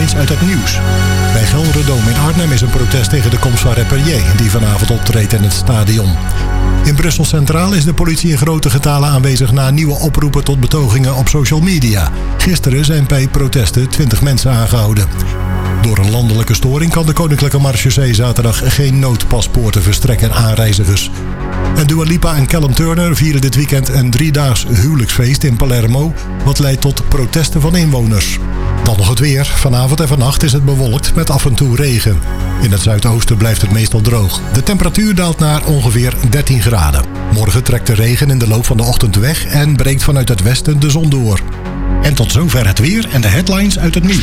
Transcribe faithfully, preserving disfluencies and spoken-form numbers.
headlines uit het nieuws. Bij Gelredome in Arnhem is een protest tegen de komst van rapper J, die vanavond optreedt in het stadion. In Brussel Centraal is de politie in grote getalen aanwezig na nieuwe oproepen tot betogingen op social media. Gisteren zijn bij protesten twintig mensen aangehouden. Door een landelijke storing kan de Koninklijke Marechaussee zaterdag geen noodpaspoorten verstrekken aan reizigers. En Dua Lipa en Callum Turner vieren dit weekend een driedaags huwelijksfeest in Palermo, wat leidt tot protesten van inwoners. Dan nog het weer. Vanavond en vannacht is het bewolkt met af en toe regen. In het zuidoosten blijft het meestal droog. De temperatuur daalt naar ongeveer dertien graden. Morgen trekt de regen in de loop van de ochtend weg en breekt vanuit het westen de zon door. En tot zover het weer en de headlines uit het nieuws.